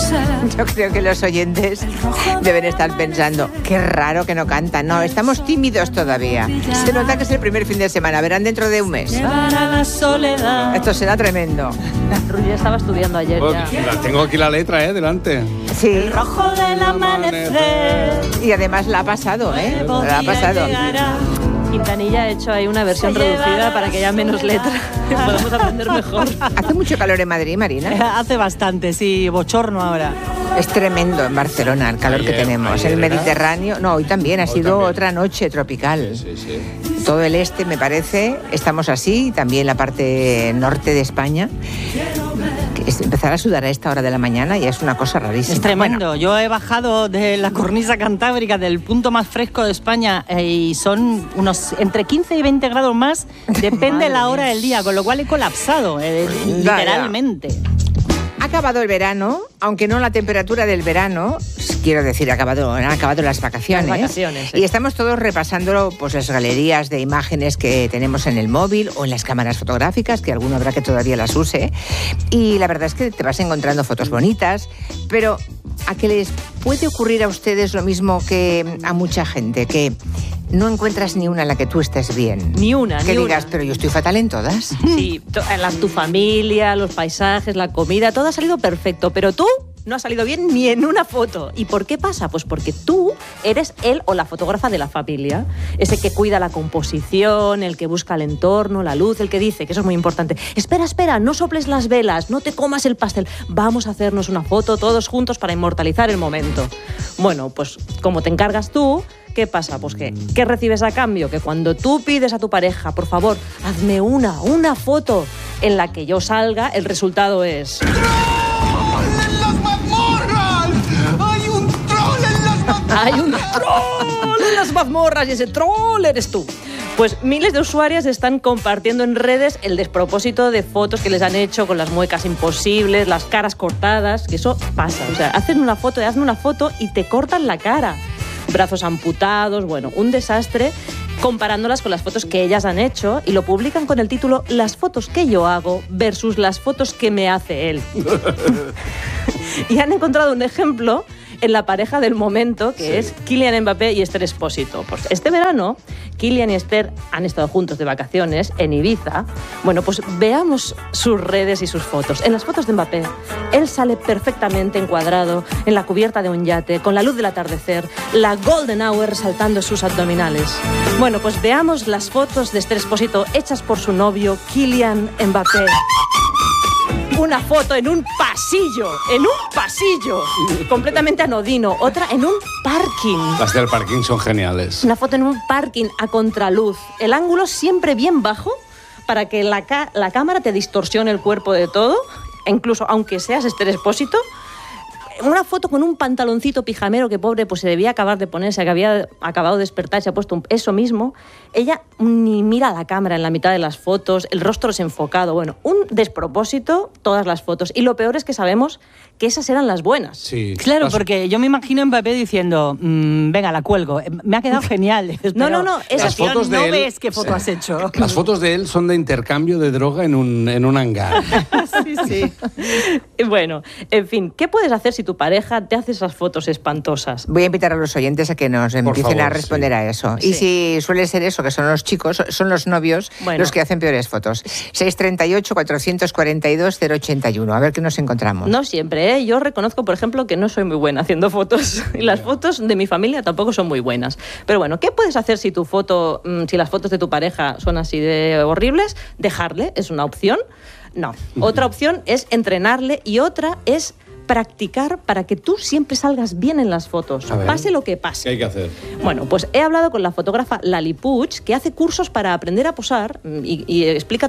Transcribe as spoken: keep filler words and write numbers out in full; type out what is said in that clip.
Yo creo que los oyentes deben estar pensando, qué raro que no cantan. No, estamos tímidos todavía. Se nota que es el primer fin de semana, verán dentro de un mes. Esto será tremendo. Rui estaba estudiando ayer Pues, ya. la tengo aquí la letra, ¿eh? Delante. Sí. El rojo del amanecer. Y además la ha pasado, ¿eh? La ha pasado. Quintanilla ha hecho ahí una versión reducida para que haya menos letra y podamos aprender mejor. Hace mucho calor en Madrid, Marina. Hace bastante, sí, bochorno ahora. Es tremendo en Barcelona el calor Ayer, que tenemos. ayer El era. Mediterráneo, no, hoy también ha Hoy sido también. otra noche tropical. Sí, sí. Todo el este, me parece, estamos así, y también la parte norte de España. Que es empezar a sudar a esta hora de la mañana y es una cosa rarísima. Es tremendo. Bueno, Yo he bajado de la cornisa cantábrica, del punto más fresco de España, eh, y son unos entre quince y veinte grados más, depende de la hora del día, con lo cual he colapsado, eh, Ya, literalmente. ha acabado el verano, aunque no la temperatura del verano, quiero decir, ha acabado, han acabado las vacaciones. Las vacaciones, sí. Y estamos todos repasando pues, las galerías de imágenes que tenemos en el móvil o en las cámaras fotográficas, que alguno habrá que todavía las use. Y la verdad es que te vas encontrando fotos bonitas, pero ¿a qué les puede ocurrir a ustedes lo mismo que a mucha gente? Que no encuentras ni una en la que tú estés bien. Ni una, Que ni digas, una. pero yo estoy fatal en todas. Sí, to- la, tu familia, los paisajes, la comida, todo ha salido perfecto, pero tú no has salido bien ni en una foto. ¿Y por qué pasa? Pues porque tú eres él o la fotógrafa de la familia. Ese que cuida la composición, el que busca el entorno, la luz, el que dice, que eso es muy importante, espera, espera, no soples las velas, no te comas el pastel, vamos a hacernos una foto todos juntos para inmortalizar el momento. Bueno, pues como te encargas tú, ¿qué pasa? Pues que, ¿qué recibes a cambio? Que cuando tú pides a tu pareja, por favor, hazme una, una foto en la que yo salga, el resultado es... ¡En las mazmorras! ¡Hay un troll en las mazmorras! ¡Hay un troll en las mazmorras y ese troll eres tú! Pues miles de usuarias están compartiendo en redes el despropósito de fotos que les han hecho con las muecas imposibles, las caras cortadas, que eso pasa. O sea, hacen una foto, hazme una foto y te cortan la cara. Brazos amputados, bueno, un desastre, comparándolas con las fotos que ellas han hecho y lo publican con el título Las fotos que yo hago versus las fotos que me hace él. Y han encontrado un ejemplo en la pareja del momento, que sí. es Kylian Mbappé y Esther Expósito. Pues este verano, Kylian y Esther han estado juntos de vacaciones en Ibiza. Bueno, pues veamos sus redes y sus fotos. En las fotos de Mbappé, él sale perfectamente encuadrado en la cubierta de un yate, con la luz del atardecer, la golden hour saltando sus abdominales. Bueno, pues veamos las fotos de Esther Expósito hechas por su novio, Kylian Mbappé. Una foto en un pasillo, en un pasillo, completamente anodino. Otra en un parking. Las del parking son geniales. Una foto en un parking a contraluz. El ángulo siempre bien bajo para que la, ca- la cámara te distorsione el cuerpo de todo, e incluso aunque seas Esther Expósito. Una foto con un pantaloncito pijamero que pobre pues se debía acabar de ponerse, que había acabado de despertar, se ha puesto un, eso mismo. Ella ni mira a la cámara en la mitad de las fotos, el rostro desenfocado. Bueno, un despropósito todas las fotos. Y lo peor es que sabemos que esas eran las buenas. Sí. Claro, Las- porque yo me imagino a Mbappé diciendo, mmm, venga, la cuelgo, me ha quedado genial. Dices, No, pero, no, no, esas Las fotos fotos de no él- ves qué foto Sí. has hecho. Las fotos de él son de intercambio de droga en un, en un hangar. Sí, sí. Bueno, en fin, ¿qué puedes hacer si tu pareja te hace esas fotos espantosas? Voy a invitar a los oyentes a que nos empiecen favor, a responder sí. a eso. Sí. Y si suele ser eso, que son los chicos, son los novios Bueno. los que hacen peores fotos. seis treinta y ocho, cuatrocientos cuarenta y dos, cero ochenta y uno. A ver qué nos encontramos. No siempre, ¿eh? Yo reconozco, por ejemplo, que no soy muy buena haciendo fotos. Y las fotos de mi familia tampoco son muy buenas. Pero bueno, ¿qué puedes hacer si tu foto, mmm, si las fotos de tu pareja son así de horribles? Dejarle, es una opción. No. Otra opción es entrenarle y otra es practicar para que tú siempre salgas bien en las fotos, A ver. pase lo que pase. ¿Qué hay que hacer? Bueno, pues he hablado con la fotógrafa Lali Puig, que hace cursos para aprender a posar y, y explica